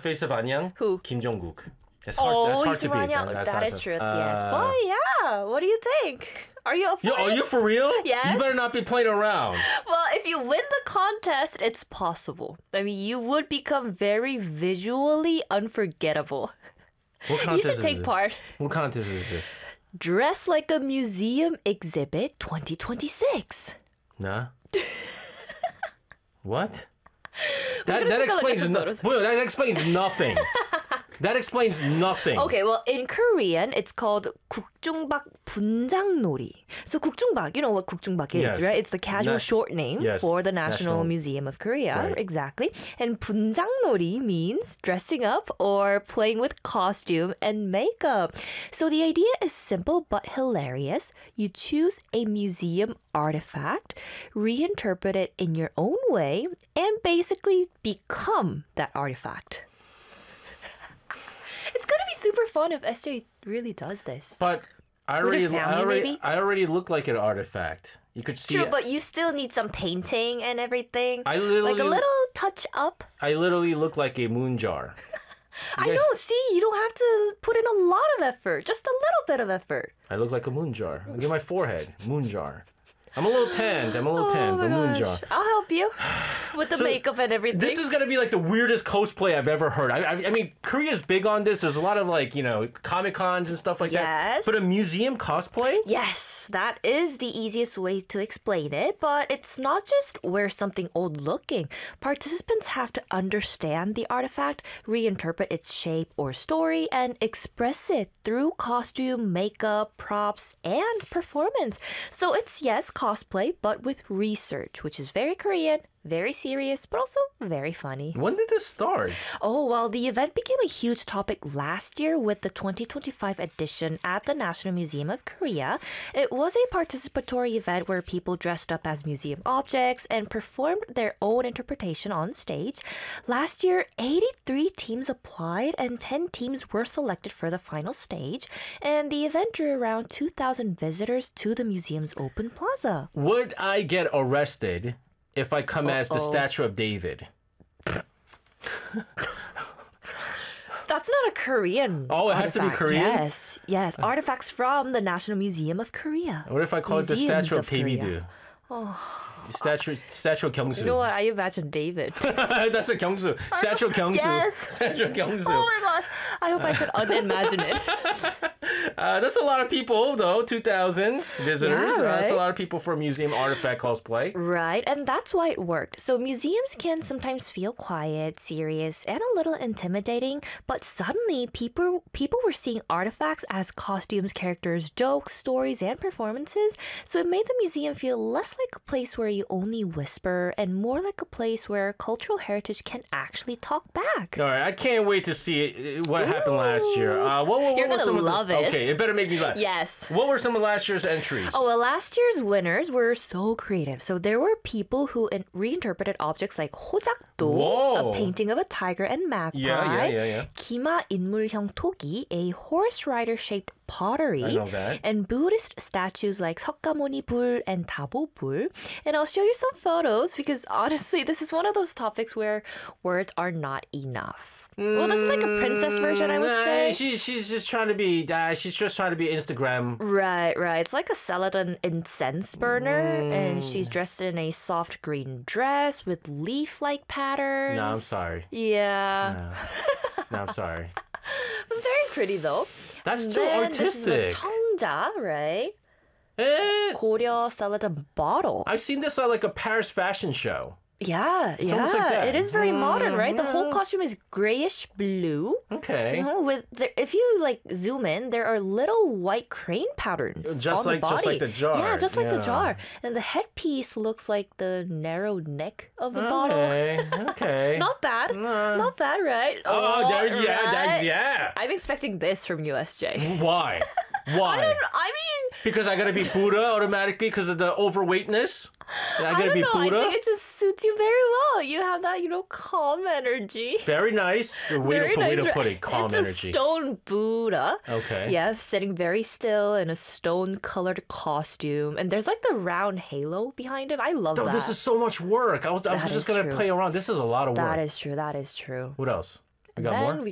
face of Anyang? Who? Kim Jong-kook. That's hard he's to beat. Rania. That's That hard is to- true, yes. But yeah, what do you think? Are you up for Yo, it? are you for real? Yes. You better not be playing around. Well, if you win the contest, it's possible. I mean, you would become very visually unforgettable. What You contest should take is it? part. What contest is this? Dress like a museum exhibit 2026. Nah. What? gonna That take a look at explains the photos. Boy, that explains nothing. That explains nothing. Okay, well, in Korean, it's called 국중박 분장놀이. So 국중박, you know what 국중박 is, Yes. right? It's the casual Na- short name yes, for the National National- Museum of Korea, Right. exactly. And 분장놀이 means dressing up or playing with costume and makeup. So the idea is simple but hilarious. You choose a museum artifact, reinterpret it in your own way, and basically become that artifact. It's gonna be super fun if SJ really does this. But I With already, your family, maybe? I already look like an artifact. You could see. True, but you still need some painting and everything. I like a literally- little touch up. I literally look like a moon jar. I guys- know, see, you don't have to put in a lot of effort, just a little bit of effort. I look like a moon jar. Look at my forehead, moon jar. I'm a little tanned. but moon jar. I'll help you with the So, makeup and everything. This is gonna be like the weirdest cosplay I've ever heard. I mean, Korea's big on this. There's a lot of like Comic Cons and stuff like that. Yes. But a museum cosplay? Yes, that is the easiest way to explain it, but it's not just wear something old looking. Participants have to understand the artifact, reinterpret its shape or story, and express it through costume, makeup, props, and performance. So it's, yes, cosplay, but with research, which is very Korean, very serious, but also very funny. When did this start? Oh, well, the event became a huge topic last year with the 2025 edition at the National Museum of Korea. It was a participatory event where people dressed up as museum objects and performed their own interpretation on stage. Last year, 83 teams applied and 10 teams were selected for the final stage. And the event drew around 2,000 visitors to the museum's open plaza. Would I get arrested if I come as the Statue of David? That's not a Korean. Oh, it has to be artifact. Korean? Yes. Artifacts from the National Museum of Korea. What if I call it the Museums Statue of Korea. David? The statue of Gyeongsu. You know what? I imagine David. That's a Gyeongsu. Statue of Gyeongsu. Yes. Statue of Gyeongsu. Oh my gosh. I hope I could unimagine it. That's a lot of people, though. 2,000 visitors. Yeah, That's a right? lot of people for a museum artifact cosplay. Right, and that's why it worked. So museums can sometimes feel quiet, serious, and a little intimidating, but suddenly people were seeing artifacts as costumes, characters, jokes, stories, and performances. So it made the museum feel less like a place where you only whisper and more like a place where cultural heritage can actually talk back. All right, I can't wait to see what happened last year. What You're were gonna some of the- love it. Okay, it better make me laugh. Yes. What were some of last year's entries? Oh, well, last year's winners were so creative. So there were people who reinterpreted objects like 호작도, Whoa. a painting of a tiger and magpie. Yeah. 기마 인물형 토기, a horse rider-shaped pottery. I know that. And Buddhist statues like 석가모니 불 and 다보 불. And I'll show you some photos because honestly, this is one of those topics where words are not enough. Well, this is like a princess version, I would say. She's just trying to be. She's just trying to be Instagram. Right. It's like a Celadon incense burner, and she's dressed in a soft green dress with leaf-like patterns. No, I'm sorry. Yeah. No, I'm sorry. Very pretty, though. That's And too then This is a artistic. 청자, right? Eh, 고려 Celadon bottle. I've seen this at like a Paris fashion show. Yeah. almost like that. It is very modern, right? The whole costume is grayish blue. Okay. If you like zoom in, there are little white crane patterns Just on like- the body. just like the jar. Yeah, just like the Yeah. jar. And the headpiece looks like the narrow neck of the bottle. Okay. Not bad. Not bad, right? Yeah. I'm expecting this from USJ. Why? Why? I mean, Because I gotta be Buddha automatically because of the overweightness. I I gotta don't be know. I Buddha. think it just suits you very well. You have that, calm energy. Very nice. Way Very to nice, put it. Calm it's energy. a stone Buddha. Okay. Yeah, sitting very still in a stone-colored costume. And there's like the round halo behind him. I love Oh, that. this is so much work. I was That just is gonna true. play around. This is a lot of work. That is true. What else? We got then more?